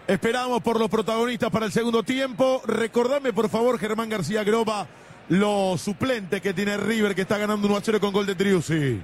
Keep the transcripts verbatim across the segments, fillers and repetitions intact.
Esperamos por los protagonistas para el segundo tiempo. Recordame, por favor, Germán García Groba, los suplentes que tiene River, que está ganando uno a cero con gol de Driussi.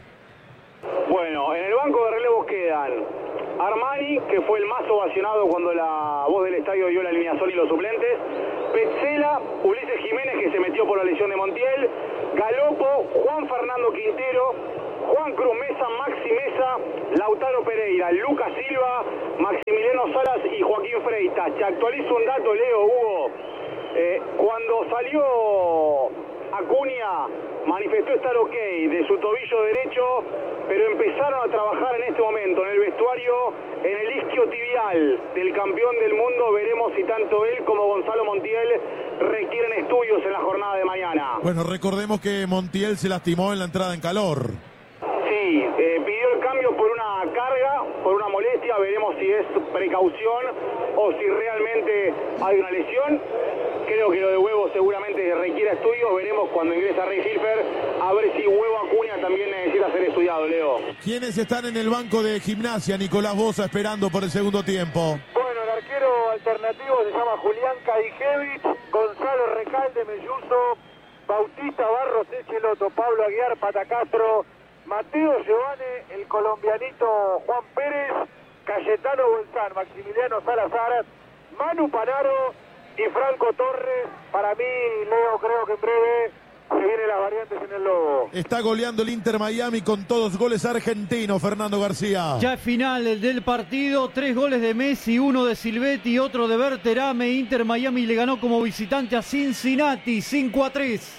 Bueno, en el banco de relevos quedan Armani, que fue el más ovacionado cuando la voz del estadio dio la alineación y los suplentes. Petzela, Ulises Jiménez, que se metió por la lesión de Montiel. Galopo, Juan Fernando Quintero, Juan Cruz Mesa, Maxi Mesa, Lautaro Pereira, Lucas Silva, Maximiliano Salas y Joaquín Freitas. Te actualizo un dato, Leo, Hugo. Eh, cuando salió Acuña, manifestó estar ok de su tobillo derecho, pero empezaron a trabajar en este momento en el vestuario, en el isquiotibial del campeón del mundo. Veremos si tanto él como Gonzalo Montiel requieren estudios en la jornada de mañana. Bueno, recordemos que Montiel se lastimó en la entrada en calor. Sí, eh, pidió el cambio por una carga, por una molestia. Veremos si es precaución o si realmente hay una lesión. Creo que lo de Huevo seguramente requiere estudios. Veremos cuando ingresa Rey Hilfer a ver si Huevo Acuña también necesita ser estudiado, Leo. ¿Quiénes están en el banco de Gimnasia? Nicolás Boza esperando por el segundo tiempo. Bueno, el arquero alternativo se llama Julián Kadijevich, Gonzalo Recalde, Melluso, Bautista Barros, Echeloto, Pablo Aguiar, Patacastro, Mateo Giovane, el colombianito Juan Pérez, Cayetano Bolsán, Maximiliano Salazar, Manu Panaro y Franco Torres. Para mí, Leo, creo que en breve se vienen las variantes en el Lobo. Está goleando el Inter Miami con todos goles argentinos, Fernando García. Ya es final el del partido, tres goles de Messi, uno de Silvetti, otro de Berterame. Inter Miami le ganó como visitante a Cincinnati, cinco a tres.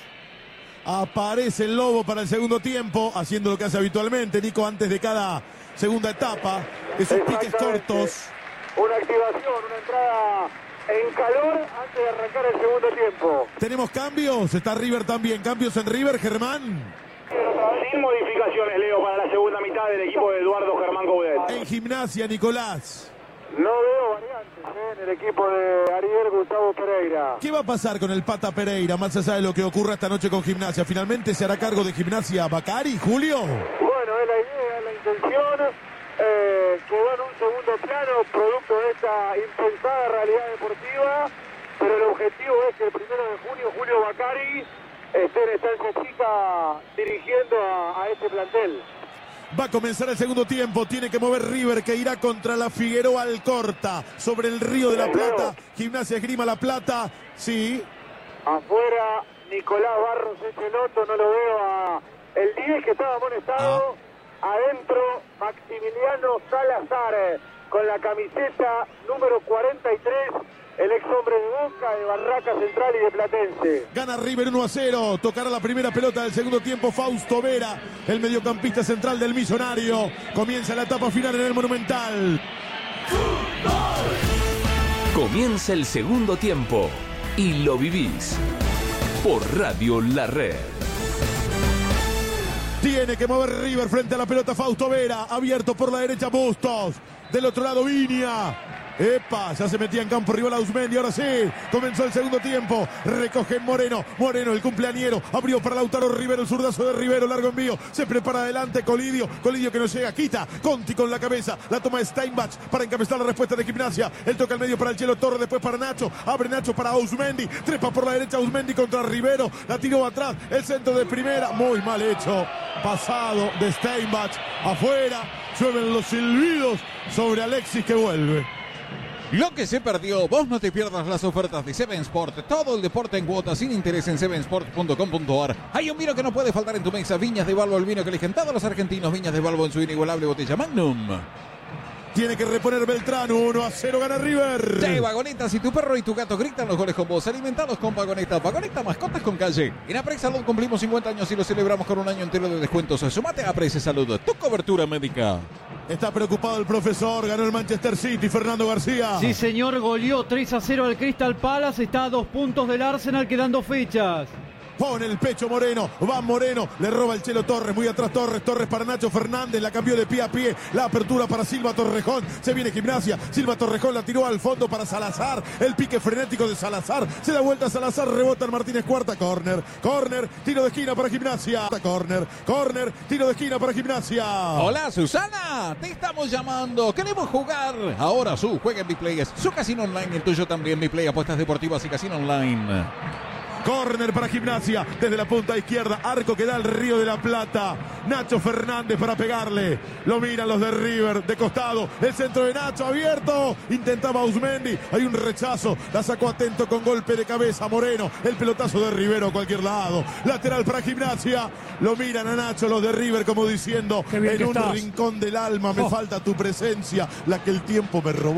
Aparece el Lobo para el segundo tiempo, haciendo lo que hace habitualmente, Nico, antes de cada segunda etapa, esos piques cortos. Una activación, una entrada en calor antes de arrancar el segundo tiempo. ¿Tenemos cambios? Está River también. ¿Cambios en River, Germán? Sin modificaciones, Leo, para la segunda mitad del equipo de Eduardo Germán Coudet. En Gimnasia, Nicolás. No veo variantes ¿eh? en el equipo de Ariel Gustavo Pereira. ¿Qué va a pasar con el Pata Pereira, más allá de lo que ocurra esta noche con Gimnasia? ¿Finalmente se hará cargo de Gimnasia Bacari, Julio? Bueno, es la idea, es la intención. Eh, quedó en un segundo plano producto de esta impensada realidad deportiva, pero el objetivo es que el primero de junio Julio Bacari esté en estancia chica dirigiendo a, a este plantel. Va a comenzar el segundo tiempo, tiene que mover River, que irá contra la Figueroa Alcorta, sobre el Río de la Plata. Gimnasia Esgrima La Plata, sí. Afuera Nicolás Barros Echeloto, no lo veo a el diez que estaba amonestado. Ah. Adentro Maximiliano Salazar con la camiseta número cuarenta y tres, el ex hombre de Boca, de Barraca Central y de Platense. Gana River uno a cero, tocará la primera pelota del segundo tiempo Fausto Vera, el mediocampista central del Millonario. Comienza la etapa final en el Monumental. Comienza el segundo tiempo y lo vivís por Radio La Red. Tiene que mover River frente a la pelota Fausto Vera, abierto por la derecha Bustos, del otro lado Viña. Epa, ya se metía en campo rival a Uzmendi, ahora sí, comenzó el segundo tiempo, recoge Moreno, Moreno el cumpleañero, abrió para Lautaro Rivero, el zurdazo de Rivero, largo envío, se prepara adelante Colidio, Colidio que no llega, quita, Conti con la cabeza, la toma de Steinbach para encabezar la respuesta de Gimnasia, el toca al medio para el Chelo Torres, después para Nacho, abre Nacho para Uzmendi, trepa por la derecha Uzmendi contra Rivero, la tiró atrás, el centro de primera, muy mal hecho, pasado de Steinbach, afuera, llueven los silbidos sobre Alexis que vuelve. Lo que se perdió, vos no te pierdas las ofertas de Seven Sport. Todo el deporte en cuotas sin interés en seven sport punto com punto a r. Hay un vino que no puede faltar en tu mesa. Viñas de Balbo, el vino que eligen todos los argentinos. Viñas de Balbo en su inigualable botella Magnum. Tiene que reponer Beltrán, uno a cero gana River. Sí, Vagoneta, si tu perro y tu gato gritan los goles con vos, alimentados con Vagoneta. Vagoneta, mascotas con calle. En Aprex Salud cumplimos cincuenta años y lo celebramos con un año entero de descuentos. Sumate a Aprex Salud, tu cobertura médica. Está preocupado el profesor, ganó el Manchester City, Fernando García. Sí, señor, goleó tres a cero al Crystal Palace, está a dos puntos del Arsenal, quedando fechas. pone el pecho Moreno, va Moreno, le roba el Chelo Torres, muy atrás Torres, Torres para Nacho Fernández, la cambió de pie a pie, la apertura para Silva Torrejón, se viene Gimnasia, Silva Torrejón la tiró al fondo para Salazar, el pique frenético de Salazar, se da vuelta Salazar, rebota en Martínez Cuarta, córner, córner, tiro de esquina para Gimnasia, córner, córner, tiro de esquina para Gimnasia. Hola Susana, te estamos llamando, queremos jugar. Ahora su, juega en Biplay, es su casino online, el tuyo también, Biplay, apuestas deportivas y casino online. Córner para Gimnasia, desde la punta izquierda, arco que da al Río de la Plata. Nacho Fernández para pegarle. Lo miran los de River, de costado. El centro de Nacho abierto. Intentaba Ausmendi. Hay un rechazo. La sacó atento con golpe de cabeza Moreno. El pelotazo de Rivero a cualquier lado. Lateral para Gimnasia. Lo miran a Nacho los de River como diciendo: en un estás. rincón del alma me Oh. falta tu presencia, la que el tiempo me robó.